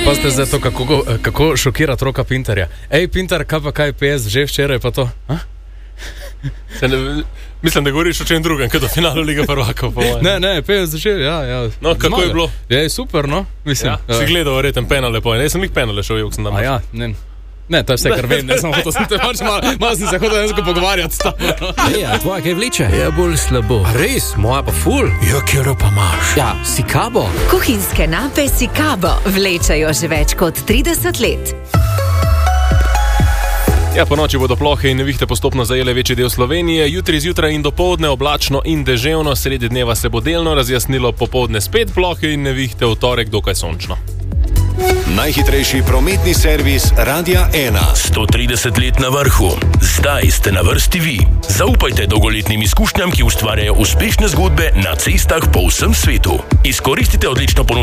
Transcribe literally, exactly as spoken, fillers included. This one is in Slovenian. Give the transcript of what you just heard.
Pazite zdaj to, kako, kako šokira otroka Pinterja. Ej, Pinter, kaj pa kaj P S, že včeraj pa to? Ne, mislim, da govoriš o čem drugem, kot o finalu Lige prvakov. Ne, ne, P S že, ja, ja. No, kako Zmaga. je bilo? Je super, no, mislim. Ja, si gledal verjeten penale po ene, jaz sem jih penale šel, jok sem tam. A ja, ne. Ne, to je vse, kar vem, ne samo hotel sem te pač malo, malo sem se hotel nekaj pogovarjati s tabo. Ja, tvoja kaj vleče? Ja, bolj slabo. A res, moja pa ful. Ja, kjero pa imaš? Ja, si kabo. Kuhinjske nape Sikabo vlečajo že več kot trideset let. Ja, po noči bodo plohe in nevihte postopno zajele večji del Slovenije, jutri zjutraj in dopoldne oblačno in deževno, sredi dneva se bo delno razjasnilo, popoldne spet plohe in nevihte, v torek dokaj sončno. Najhitrejši prometni servis Radia ena. sto trideset let na vrhu. Zdaj ste na vrsti vi. Zaupajte dolgoletnim izkušnjam, ki ustvarjajo uspešne zgodbe na cestah po vsem svetu. Izkoristite odlično ponudbo